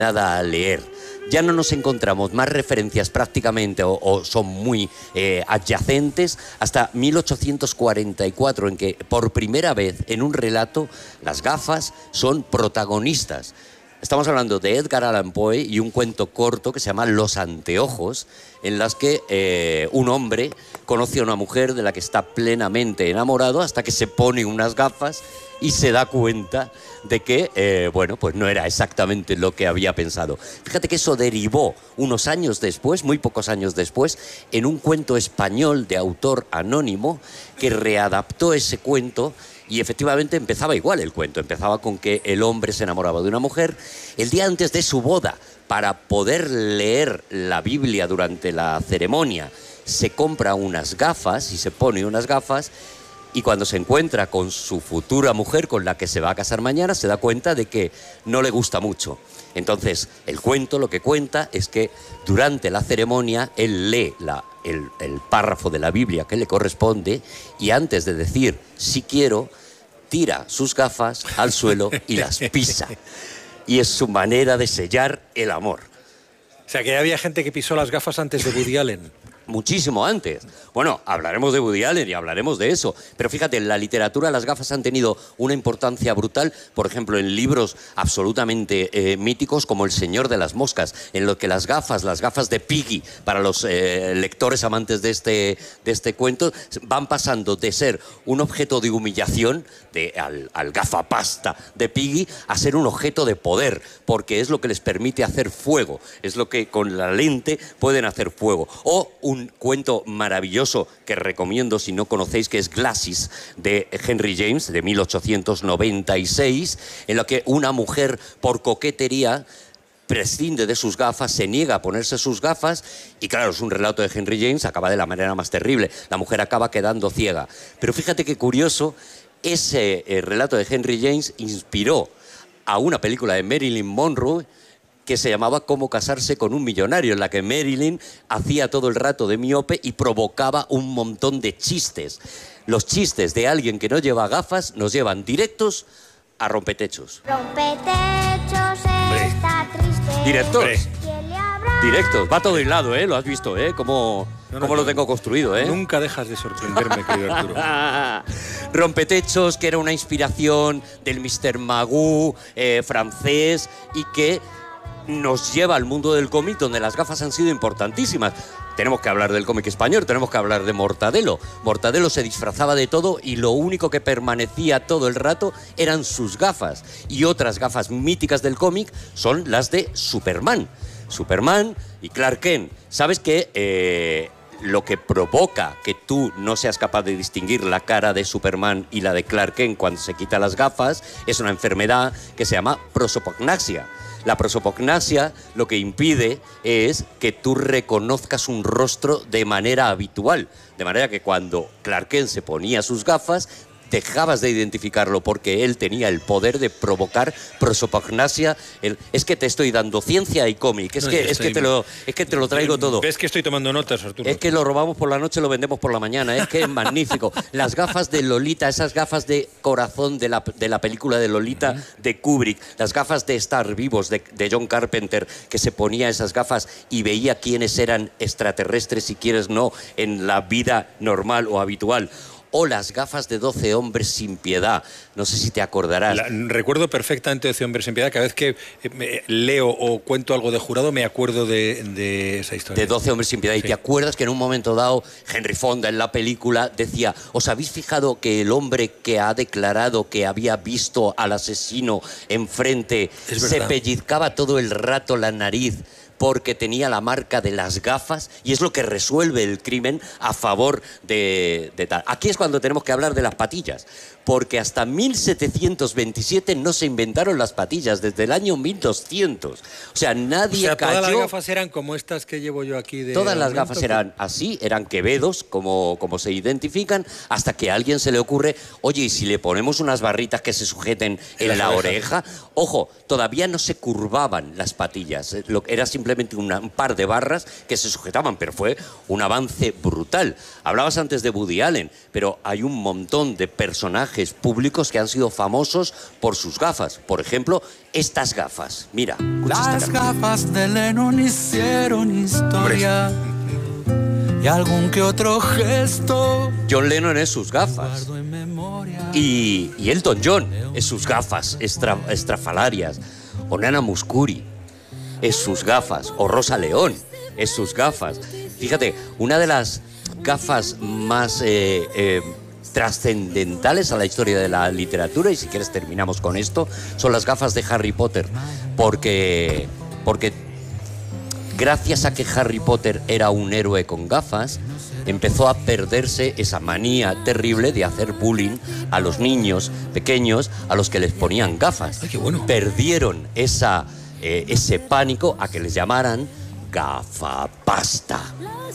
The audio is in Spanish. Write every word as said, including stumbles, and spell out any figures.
nada a leer. Ya no nos encontramos más referencias prácticamente o, o son muy eh, adyacentes hasta mil ochocientos cuarenta y cuatro, en que por primera vez en un relato las gafas son protagonistas. Estamos hablando de Edgar Allan Poe y un cuento corto que se llama Los anteojos, en las que eh, un hombre conoce a una mujer de la que está plenamente enamorado hasta que se pone unas gafas y se da cuenta de que, eh, bueno, pues no era exactamente lo que había pensado. Fíjate que eso derivó unos años después, muy pocos años después, en un cuento español de autor anónimo que readaptó ese cuento. Y efectivamente empezaba igual el cuento, empezaba con que el hombre se enamoraba de una mujer el día antes de su boda. Para poder leer la Biblia durante la ceremonia, se compra unas gafas y se pone unas gafas, y cuando se encuentra con su futura mujer, con la que se va a casar mañana, se da cuenta de que no le gusta mucho. Entonces, el cuento lo que cuenta es que durante la ceremonia él lee la, el, el párrafo de la Biblia que le corresponde y antes de decir sí quiero, tira sus gafas al suelo y las pisa. Y es su manera de sellar el amor. O sea, que había gente que pisó las gafas antes de Woody Allen. Muchísimo antes. Bueno, hablaremos de Woody Allen y hablaremos de eso. Pero fíjate, en la literatura las gafas han tenido una importancia brutal, por ejemplo, en libros absolutamente eh, míticos como El Señor de las Moscas, en lo que las gafas, las gafas de Piggy, para los eh, lectores amantes de este, de este cuento, van pasando de ser un objeto de humillación, de, al, al gafapasta de Piggy, a ser un objeto de poder, porque es lo que les permite hacer fuego, es lo que con la lente pueden hacer fuego. O un cuento maravilloso que recomiendo si no conocéis, que es Glasses, de Henry James, de mil ochocientos noventa y seis, en lo que una mujer, por coquetería, prescinde de sus gafas, se niega a ponerse sus gafas y claro, es un relato de Henry James, acaba de la manera más terrible. La mujer acaba quedando ciega. Pero fíjate qué curioso, ese eh, relato de Henry James inspiró a una película de Marilyn Monroe que se llamaba Cómo casarse con un millonario, en la que Marilyn hacía todo el rato de miope y provocaba un montón de chistes. Los chistes de alguien que no lleva gafas nos llevan directos a rompetechos. Rompetechos está triste. Directos. ¿Quién le habrá? Directos. Va todo hilado, ¿eh? Lo has visto, ¿eh? Cómo, No, no, cómo lo no. tengo construido, ¿eh? Nunca dejas de sorprenderme, querido Arturo. Rompetechos, que era una inspiración del mister Magoo eh, francés y que nos lleva al mundo del cómic, donde las gafas han sido importantísimas. Tenemos que hablar del cómic español, tenemos que hablar de Mortadelo. Mortadelo se disfrazaba de todo y lo único que permanecía todo el rato eran sus gafas. Y otras gafas míticas del cómic son las de Superman. Superman y Clark Kent. ¿Sabes qué? Eh, lo que provoca que tú no seas capaz de distinguir la cara de Superman y la de Clark Kent cuando se quita las gafas es una enfermedad que se llama prosopagnasia. La prosopagnasia lo que impide es que tú reconozcas un rostro de manera habitual. De manera que cuando Clark Kent se ponía sus gafas, dejabas de identificarlo porque él tenía el poder de provocar prosopagnasia. El, es que te estoy dando ciencia y cómic, es, No, que, yo es, que estoy- te lo, es que te lo traigo todo. ¿Ves que estoy tomando notas, Arturo? Es que lo robamos por la noche, lo vendemos por la mañana, es que es magnífico. Las gafas de Lolita, esas gafas de corazón de la, de la película de Lolita uh-huh. de Kubrick, las gafas de Estar Vivos de, de John Carpenter, que se ponía esas gafas y veía quiénes eran extraterrestres y quiénes no en la vida normal o habitual. O las gafas de doce hombres sin piedad. No sé si te acordarás. La, recuerdo perfectamente doce hombres sin piedad. Cada vez que me leo o cuento algo de Jurado me acuerdo de, de esa historia. De doce hombres sin piedad. Sí. Y te acuerdas que en un momento dado Henry Fonda en la película decía: ¿os habéis fijado que el hombre que ha declarado que había visto al asesino enfrente se pellizcaba todo el rato la nariz porque tenía la marca de las gafas? Y es lo que resuelve el crimen a favor de, de tal. Aquí es cuando tenemos que hablar de las patillas, porque hasta mil setecientos veintisiete no se inventaron las patillas, desde el año mil doscientos. O sea, nadie o sea, cayó... todas las gafas eran como estas que llevo yo aquí de... Todas las gafas eran así, eran quevedos, como, como se identifican, hasta que a alguien se le ocurre, oye, ¿y si le ponemos unas barritas que se sujeten en la oreja? Ojo, todavía no se curvaban las patillas, era simplemente simplemente una, un par de barras que se sujetaban, pero fue un avance brutal. Hablabas antes de Woody Allen, pero hay un montón de personajes públicos que han sido famosos por sus gafas. Por ejemplo, estas gafas. Mira, escucha Las esta canción. gafas de Lennon hicieron historia y algún que otro gesto John Lennon es sus gafas. guardo en memoria. Y, y Elton John es sus gafas estra, estrafalarias. O Nana Mouskouri es sus gafas. O Rosa León es sus gafas. Fíjate, una de las gafas más eh, eh, trascendentales a la historia de la literatura, y si quieres terminamos con esto, son las gafas de Harry Potter. Porque, porque gracias a que Harry Potter era un héroe con gafas, empezó a perderse esa manía terrible de hacer bullying a los niños pequeños a los que les ponían gafas. Ay, qué bueno. Perdieron esa, eh, ese pánico a que les llamaran gafapasta.